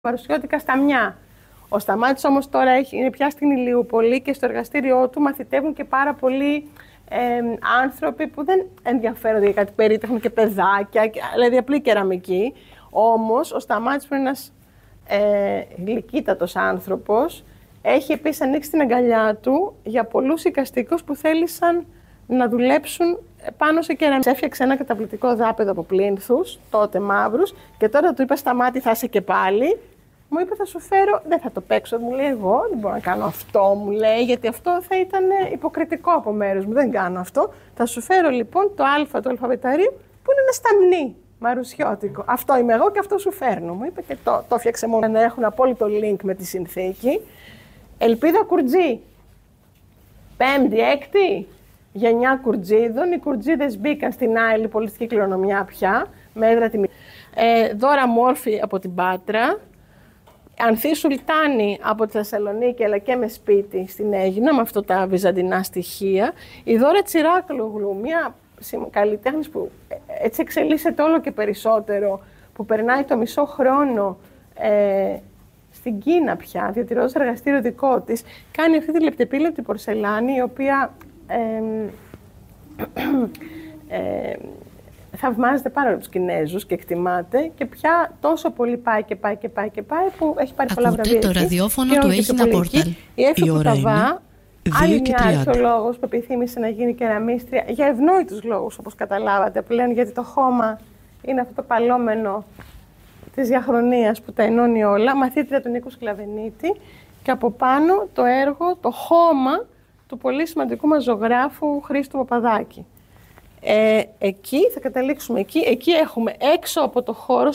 παρουσιώτικα σταμιά. Ο Σταμάτης όμως τώρα είναι πια στην Ηλιούπολη και στο εργαστήριό του μαθητεύουν και πάρα πολλοί άνθρωποι που δεν ενδιαφέρονται για κάτι περίτεχνο και παιδάκια, δηλαδή απλή κεραμική. Όμως ο Σταμάτης που είναι ένας γλυκύτατος άνθρωπος, έχει επίσης ανοίξει την αγκαλιά του για πολλούς οικαστικούς που θέλησαν να δουλέψουν πάνω σε κεραμική. Έφτιαξε ένα καταπληκτικό δάπεδο από πλήνθους, τότε μαύρους, και τώρα του είπα Σταμάτη, θα είσαι και πάλι. Μου είπε θα σου φέρω, δεν θα το παίξω. Μου λέει εγώ δεν μπορώ να κάνω αυτό, μου λέει, γιατί αυτό θα ήταν υποκριτικό από μέρους μου. Δεν κάνω αυτό. Θα σου φέρω λοιπόν το Α του αλφαβηταρίου που είναι ένα σταμνί μαρουσιώτικο. Αυτό είμαι εγώ και αυτό σου φέρνω. Μου είπε και το έφτιαξε μόνο να έχουν απόλυτο link με τη συνθήκη. Ελπίδα Κουρτζή. 5η, 6η γενιά Κουρτζίδων. Οι Κουρτζίδες μπήκαν στην άλλη πολιτιστική κληρονομιά πια, με έδρα τη Δώρα Μόρφη από την Πάτρα. Ανθή Σουλτάνη από τη Θεσσαλονίκη, αλλά και με σπίτι στην Αίγινα, με αυτά τα βυζαντινά στοιχεία. Η Δώρα Τσιράκλογλου, μια καλλιτέχνης που έτσι εξελίσσεται όλο και περισσότερο, που περνάει το μισό χρόνο στην Κίνα πια, διατηρώντας εργαστήριο δικό της, κάνει αυτή τη λεπτεπίλεπτη πορσελάνη, η οποία θαυμάζεται πάρα από τους Κινέζους και εκτιμάται και πια τόσο πολύ πάει που έχει πάρει πολλά βραβεία. Ακούτε το ραδιόφωνο του Αίγινα Πόρταλ. Η Έφη Κουταβά, άλλη μια άρθρο λόγος που επιθύμησε να γίνει κεραμίστρια, για ευνόητους λόγους όπως καταλάβατε πλέον, γιατί το χώμα είναι αυτό το παλόμενο της διαχρονίας που τα ενώνει όλα, μαθήτρια του Νίκου Σκλαβενίτη, και από πάνω το έργο, το χώμα του πολύ σημαντικού μας ζωγράφου Χρήστου Παπαδάκη. Εκεί θα καταλήξουμε, εκεί έχουμε έξω από το χώρο,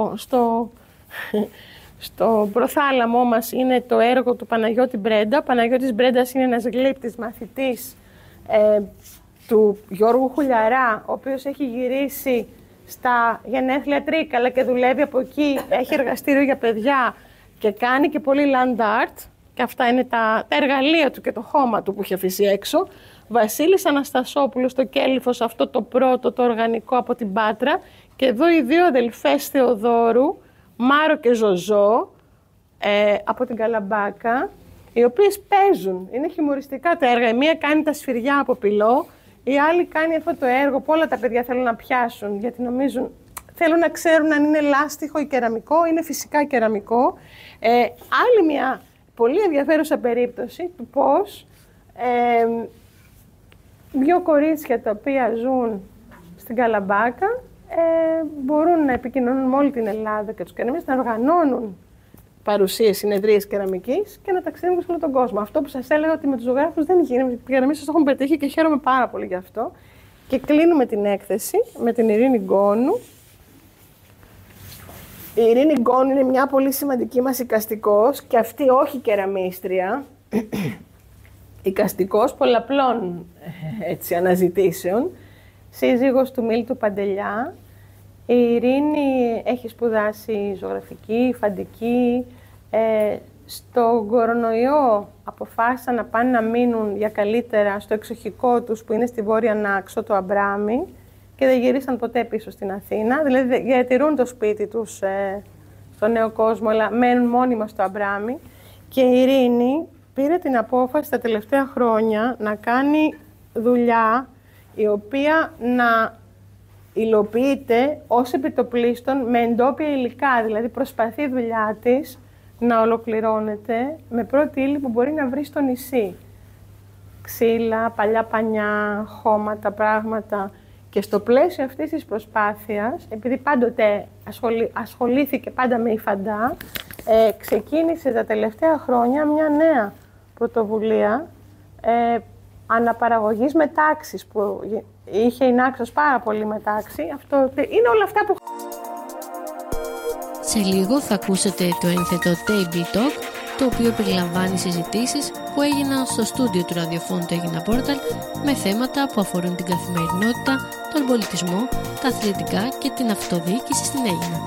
στο προθάλαμό μας είναι το έργο του Παναγιώτη Μπρέντα. Ο Παναγιώτης Μπρέντας είναι ένας γλύπτης μαθητής του Γιώργου Χουλιαρά, ο οποίος έχει γυρίσει στα γενέθλια Τρίκαλα και δουλεύει από εκεί, έχει εργαστήριο για παιδιά και κάνει και πολύ land art, και αυτά είναι τα εργαλεία του και το χώμα του που έχει αφήσει έξω. Βασίλης Αναστασόπουλος στο Κέλυφος, αυτό το πρώτο, το οργανικό από την Πάτρα, και εδώ οι δύο αδελφές Θεοδόρου, Μάρο και Ζωζό, από την Καλαμπάκα, οι οποίες παίζουν, είναι χιουμοριστικά τα έργα. Η μία κάνει τα σφυριά από πυλό, η άλλη κάνει αυτό το έργο που όλα τα παιδιά θέλουν να πιάσουν, γιατί νομίζουν, θέλουν να ξέρουν αν είναι λάστιχο ή κεραμικό, είναι φυσικά κεραμικό. Άλλη μια πολύ ενδιαφέρουσα περίπτωση του πώς δύο κορίτσια τα οποία ζουν στην Καλαμπάκα μπορούν να επικοινωνούν με όλη την Ελλάδα και τους κεραμίστες, να οργανώνουν παρουσίες, συνεδρίες κεραμικής και να ταξιδεύουν σε όλο τον κόσμο. Αυτό που σας έλεγα ότι με τους ζωγράφους δεν γίνεται, οι κεραμίστες το έχουν πετύχει και χαίρομαι πάρα πολύ γι' αυτό. Και κλείνουμε την έκθεση με την Ειρήνη Γκόνου. Η Ειρήνη Γκόνου είναι μια πολύ σημαντική μας οικαστικός και αυτή όχι κεραμίστρια. Οικαστικός πολλαπλών αναζητήσεων, σύζυγος του Μίλτου Παντελιά. Η Ειρήνη έχει σπουδάσει ζωγραφική, φαντική. Στο κορονοϊό αποφάσισαν να πάνε να μείνουν για καλύτερα στο εξοχικό τους που είναι στη Βόρεια Νάξο, το Αμπράμι, και δεν γυρίσαν ποτέ πίσω στην Αθήνα. Δηλαδή διατηρούν το σπίτι τους στο νέο κόσμο, αλλά μένουν μόνιμα στο Αμπράμι. Και η Ειρήνη πήρε την απόφαση τα τελευταία χρόνια να κάνει δουλειά η οποία να υλοποιείται ως επιτοπλίστων με εντόπια υλικά. Δηλαδή προσπαθεί η δουλειά της να ολοκληρώνεται με πρώτη ύλη που μπορεί να βρει στο νησί. Ξύλα, παλιά πανιά, χώματα, πράγματα. Και στο πλαίσιο αυτής της προσπάθειας, επειδή πάντοτε ασχολήθηκε πάντα με υφαντά, ξεκίνησε τα τελευταία χρόνια μια νέα πρωτοβουλία αναπαραγωγής μετάξης που είχε η Νάξος πάρα πολύ μετάξι. Αυτό είναι όλα αυτά που... Σε λίγο θα ακούσετε το ένθετο Table Talk, το οποίο περιλαμβάνει συζητήσεις που έγιναν στο στούντιο του ραδιοφώνου του Αίγινα Πόρταλ με θέματα που αφορούν την καθημερινότητα, τον πολιτισμό, τα αθλητικά και την αυτοδιοίκηση στην Αίγινα.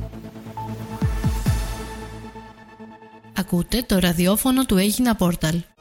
Ακούτε το ραδιόφωνο του Αίγινα Πόρταλ.